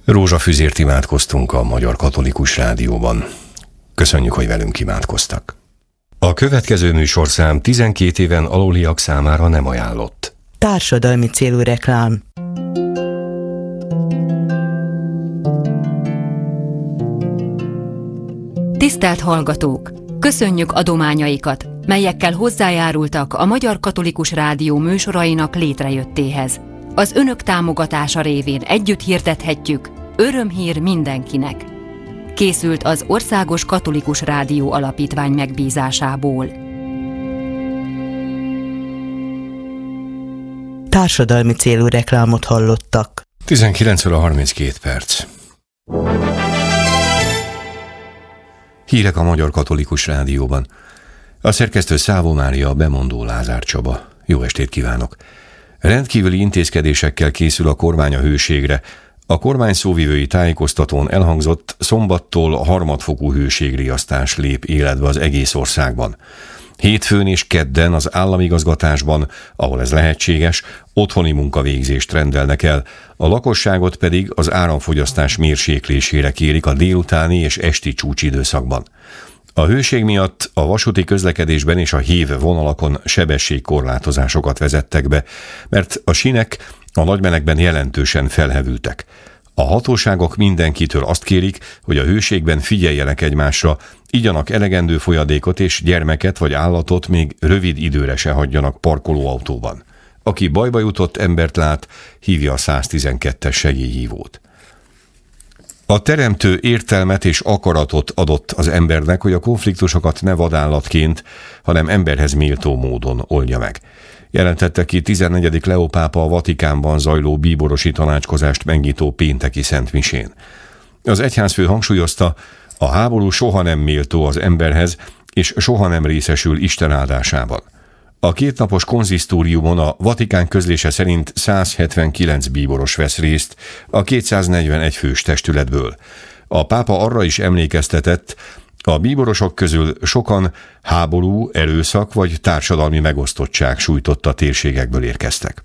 Rózsafüzért imádkoztunk a Magyar Katolikus Rádióban. Köszönjük, hogy velünk imádkoztak. A következő műsorszám 12 éven aluliak számára nem ajánlott. Társadalmi célú reklám. Tisztelt hallgatók! Köszönjük adományaikat, melyekkel hozzájárultak a Magyar Katolikus Rádió műsorainak létrejöttéhez. Az önök támogatása révén együtt hirdethetjük: örömhír mindenkinek. Készült az Országos Katolikus Rádió Alapítvány megbízásából. Társadalmi célú reklámot hallottak. 19 óra 32 perc. Hírek a Magyar Katolikus Rádióban. A szerkesztő Szávó Mária, a bemondó Lázár Csaba. Jó estét kívánok! Rendkívüli intézkedésekkel készül a kormány a hőségre. A kormány szóvivői tájékoztatón elhangzott, szombattól harmadfokú hőségriasztás lép életbe az egész országban. Hétfőn és kedden az államigazgatásban, ahol ez lehetséges, otthoni munkavégzést rendelnek el, a lakosságot pedig az áramfogyasztás mérséklésére kérik a délutáni és esti csúcsidőszakban. A hőség miatt a vasúti közlekedésben és a hév vonalakon sebességkorlátozásokat vezettek be, mert a sínek a nagymenekben jelentősen felhevültek. A hatóságok mindenkitől azt kérik, hogy a hőségben figyeljenek egymásra, igyanak elegendő folyadékot és gyermeket vagy állatot még rövid időre se hagyjanak parkolóautóban. Aki bajba jutott embert lát, hívja a 112-es segélyhívót. A teremtő értelmet és akaratot adott az embernek, hogy a konfliktusokat ne vadállatként, hanem emberhez méltó módon oldja meg. Jelentette ki 14. Leó pápa a Vatikánban zajló bíborosi tanácskozást megnyitó pénteki szentmisén. Az egyházfő hangsúlyozta, a háború soha nem méltó az emberhez, és soha nem részesül Isten áldásában. A kétnapos konzisztóriumon a Vatikán közlése szerint 179 bíboros vesz részt a 241 fős testületből. A pápa arra is emlékeztetett, a bíborosok közül sokan háború, erőszak vagy társadalmi megosztottság sújtotta térségekből érkeztek.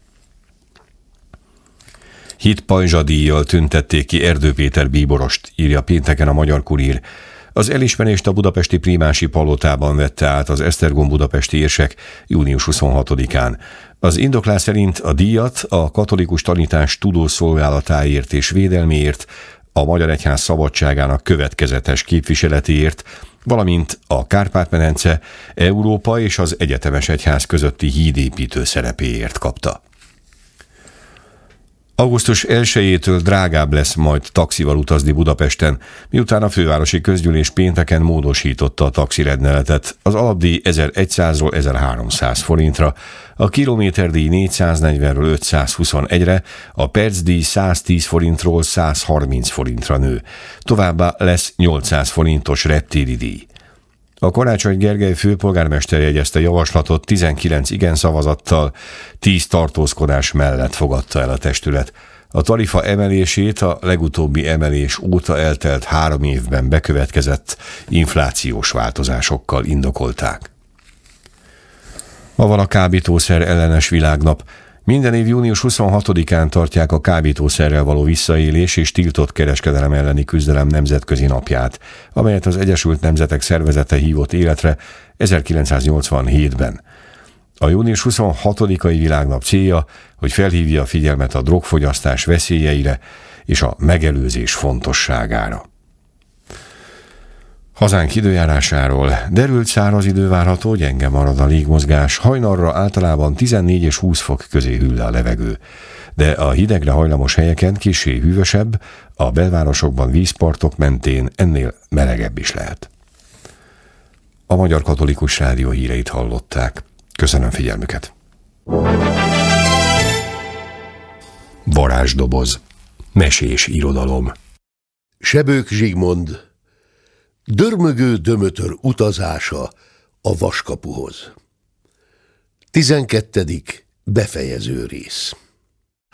Hitpajzsadíjjal tüntették ki Erdő Péter bíborost, írja pénteken a Magyar Kurír. Az elismerést a budapesti Prímási Palotában vette át az Esztergom budapesti érsek június 26-án. Az indoklás szerint a díjat a katolikus tanítás tudószolgálatáért és védelméért, a Magyar Egyház szabadságának következetes képviseletéért, valamint a Kárpát-medence, Európa és az egyetemes egyház közötti hídépítő szerepéért kapta. Augusztus 1-től drágább lesz majd taxival utazni Budapesten, miután a fővárosi közgyűlés pénteken módosította a taxirendeletet, az alapdíj 1100-ról 1300 forintra, a kilométerdíj 440-ről 521-re, a percdíj 110 forintról 130 forintra nő. Továbbá lesz 800 forintos reptéri díj. A Karácsony Gergely főpolgármester jegyezte javaslatot 19 igen szavazattal, 10 tartózkodás mellett fogadta el a testület. A tarifa emelését a legutóbbi emelés óta eltelt 3 évben bekövetkezett inflációs változásokkal indokolták. Ma van a kábítószer ellenes világnap. Minden év június 26-án tartják a kábítószerrel való visszaélés és tiltott kereskedelem elleni küzdelem nemzetközi napját, amelyet az Egyesült Nemzetek Szervezete hívott életre 1987-ben. A június 26-ai világnap célja, hogy felhívja a figyelmet a drogfogyasztás veszélyeire és a megelőzés fontosságára. Hazánk időjárásáról: derült száraz idő várható, gyenge marad a légmozgás, hajnalra általában 14 és 20 fok közé hűl le a levegő. De a hidegre hajlamos helyeken kissé hűvösebb, a belvárosokban vízpartok mentén ennél melegebb is lehet. A Magyar Katolikus Rádió híreit hallották. Köszönöm figyelmüket! Varázsdoboz. Mesés irodalom. Sebők Zsigmond. Dörmögő Dömötör utazása a Vaskapuhoz. 12. befejező rész.